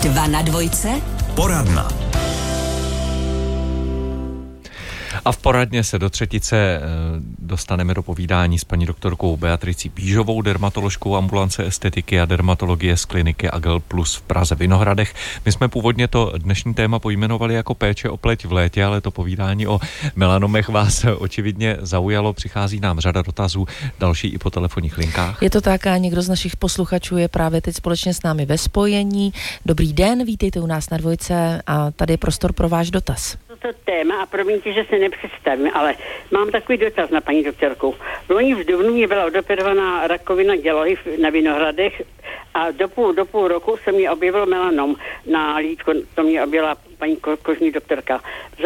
2 na dvojce. Poradna. A v poradně se do třetice dostaneme do povídání s paní doktorkou Beatricí Pížovou, dermatoložkou ambulance estetiky a dermatologie z kliniky Agel Plus v Praze Vinohradech. My jsme původně to dnešní téma pojmenovali jako péče o pleť v létě, ale to povídání o melanomech vás očividně zaujalo. Přichází nám řada dotazů, další i po telefonních linkách. Je to tak a někdo z našich posluchačů je právě teď společně s námi ve spojení. Dobrý den, vítejte u nás na dvojce a tady je prostor pro váš dotaz. To téma a promiňte, že se nepředstavím, ale mám takový dotaz na paní doktorku. Loni v dubnu mě byla odoperovaná rakovina dělohy na Vinohradech a do půl roku se mě objevil melanom na lítko, to mě objevila paní kožní doktorka.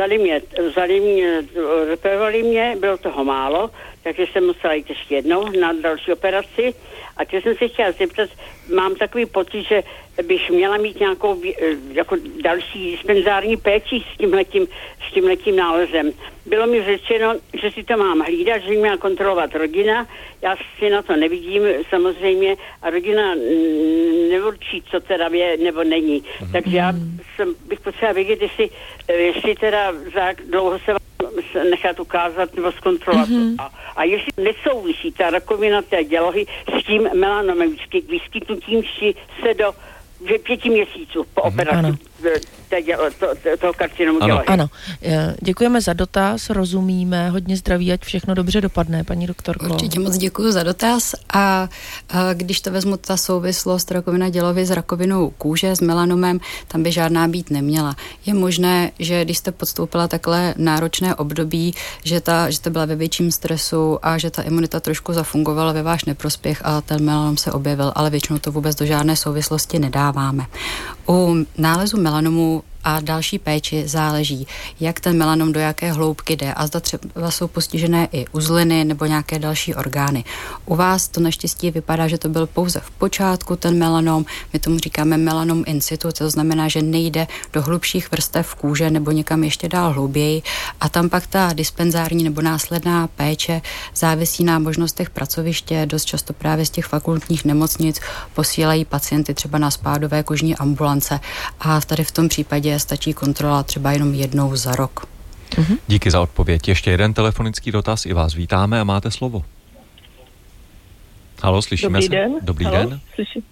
Operovali mě, bylo toho málo, takže jsem musela jít ještě jednou na další operaci a když jsem se chtěla zeptat, mám takový pocit, že bych měla mít nějakou jako další dispenzární péči s tímhletím nálezem. Bylo mi řečeno, že si to mám hlídat, že mě má kontrolovat rodina. Já si na to nevidím samozřejmě a rodina neurčí, co teda je nebo není. Takže já bych potřeba vědět, jestli teda za dlouho se nechat ukázat nebo zkontrolovat. A jestli nesouvisí ta rakovina té dělohy s tím melanomem, vyskytnutím se do 5 měsíců po operaci toho karcinomu dělohy. Ano, děkujeme za dotaz, rozumíme, hodně zdraví, ať všechno dobře dopadne, paní doktorko. Určitě moc děkuji za dotaz a když to vezmu ta souvislost rakovina dělohy s rakovinou kůže, s melanomem, tam by žádná být neměla. Je možné, že když jste podstoupila takhle náročné období, že jste byla ve větším stresu a že ta imunita trošku zafungovala ve váš neprospěch a ten melanom se objevil, ale většinou to vůbec do žádné souvislosti nedáváme. U nálezu melanomu a další péči záleží, jak ten melanom do jaké hloubky jde a zda třeba jsou postižené i uzliny nebo nějaké další orgány. U vás to naštěstí vypadá, že to byl pouze v počátku ten melanom, my tomu říkáme melanom in situ, to znamená, že nejde do hlubších vrstev kůže nebo někam ještě dál hlouběji a tam pak ta dispenzární nebo následná péče závisí na možnostech pracoviště, dost často právě z těch fakultních nemocnic posílají pacienty třeba na spádové kožní ambulance a tady v tom případě stačí kontrola třeba jenom jednou za rok. Díky za odpověď. Ještě jeden telefonický dotaz, i vás vítáme a máte slovo. Haló, slyšíme Dobrý se? Den. Dobrý Haló? den. Slyším.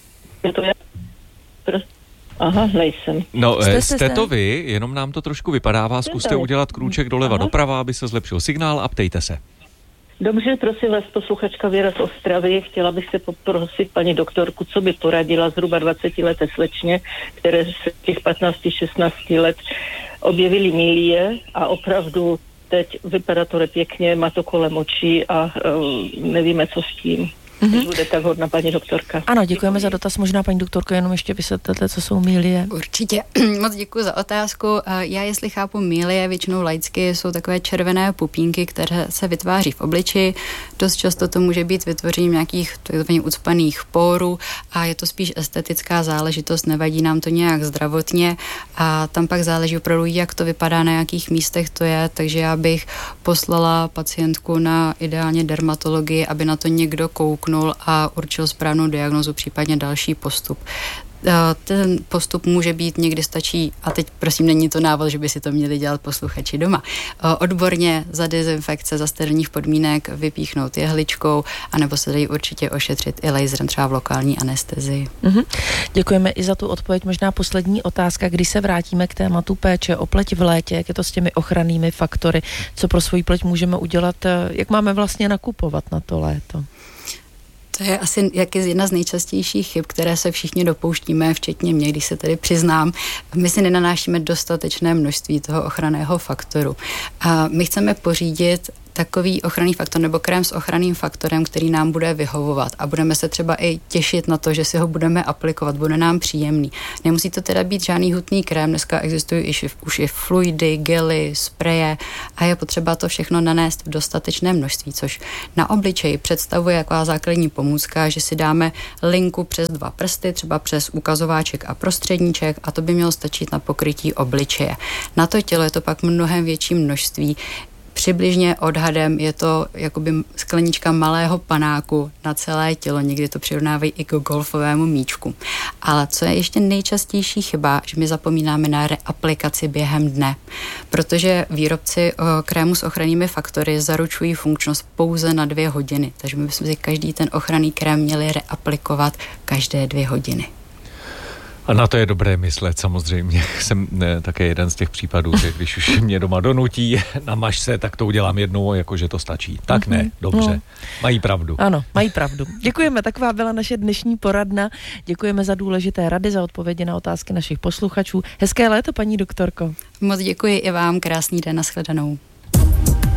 Aha, nejsem. No, jste to vy, jenom nám to trošku vypadává, zkuste udělat krůček doleva doprava, aby se zlepšil signál a ptejte se. Dobře, prosím vás, posluchačka Věra z Ostravy. Chtěla bych se poprosit paní doktorku, co by poradila zhruba 20 leté slečně, které se těch 15-16 let objevily milie a opravdu teď vypadá to pěkně, má to kolem očí a nevíme, co s tím. Když bude tak hodná paní doktorka. Ano, děkujeme za dotaz. Možná paní doktorko jenom ještě vysvětlete, co jsou milie. Určitě. Moc děkuji za otázku. Já, jestli chápu milie, většinou laicky jsou takové červené pupínky, které se vytváří v obliči. Dost často to může být vytvořením nějakých takzvaných ucpaných pórů a je to spíš estetická záležitost, nevadí nám to nějak zdravotně a tam pak záleží opravdu, jak to vypadá, na jakých místech to je, takže já bych poslala pacientku na ideálně dermatologii, aby na to někdo kouknul a určil správnou diagnózu, případně další postup. Ten postup může být, někdy stačí, a teď prosím, není to návod, že by si to měli dělat posluchači doma, odborně za dezinfekce, za sterilních podmínek vypíchnout jehličkou, anebo se dají určitě ošetřit i laserem, třeba v lokální anestezii. Děkujeme i za tu odpověď. Možná poslední otázka, kdy se vrátíme k tématu péče o pleť v létě, jak je to s těmi ochrannými faktory, co pro svoji pleť můžeme udělat, jak máme vlastně nakupovat na to léto? To je asi jedna z nejčastějších chyb, které se všichni dopouštíme, včetně mě, když se tedy přiznám. My si nenanášíme dostatečné množství toho ochranného faktoru. A my chceme pořídit takový ochranný faktor nebo krém s ochranným faktorem, který nám bude vyhovovat a budeme se třeba i těšit na to, že si ho budeme aplikovat, bude nám příjemný. Nemusí to teda být žádný hutný krém, dneska existují už i fluidy, gely, spreje a je potřeba to všechno nanést v dostatečném množství, což na obličeji představuje taková základní pomůcka, že si dáme linku přes 2 prsty, třeba přes ukazováček a prostředníček a to by mělo stačit na pokrytí obličeje. Na to tělo je to pak mnohem větší množství. Přibližně odhadem je to jakoby sklenička malého panáku na celé tělo. Někdy to přirovnávají i k golfovému míčku. Ale co je ještě nejčastější chyba, že my zapomínáme na reaplikaci během dne, protože výrobci krému s ochrannými faktory zaručují funkčnost pouze na 2 hodiny, takže my bychom si každý ten ochranný krém měli reaplikovat každé 2 hodiny. A na to je dobré myslet, samozřejmě. Jsem také jeden z těch případů, že když už mě doma donutí, namaž se, tak to udělám jednou, jakože to stačí. Tak ne, dobře. No. Mají pravdu. Ano, mají pravdu. Děkujeme, taková byla naše dnešní poradna. Děkujeme za důležité rady, za odpovědi na otázky našich posluchačů. Hezké léto, paní doktorko. Moc děkuji i vám, krásný den, nashledanou.